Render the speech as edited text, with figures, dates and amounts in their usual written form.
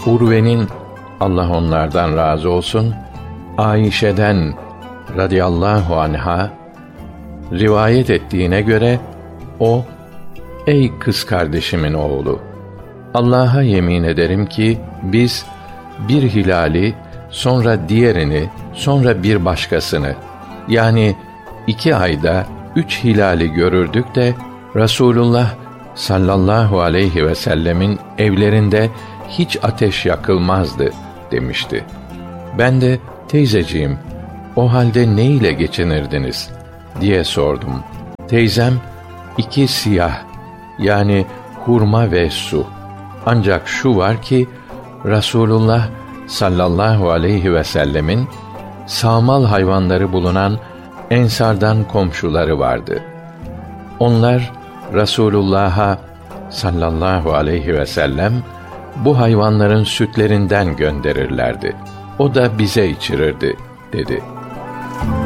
Urve'nin, Allah onlardan razı olsun, Ayşe'den radıyallahu anha rivayet ettiğine göre o, ey kız kardeşimin oğlu, Allah'a yemin ederim ki biz bir hilali, sonra diğerini, sonra bir başkasını, yani 2 ayda 3 hilali görürdük de Resulullah sallallahu aleyhi ve sellemin evlerinde hiç ateş yakılmazdı demişti. Ben de, teyzeciğim, o halde ne ile geçinirdiniz diye sordum. Teyzem, 2 siyah, yani hurma ve su. Ancak şu var ki Resulullah sallallahu aleyhi ve sellemin sağmal hayvanları bulunan Ensardan komşuları vardı. Onlar Resulullah'a sallallahu aleyhi ve sellem bu hayvanların sütlerinden gönderirlerdi. O da bize içirirdi, dedi.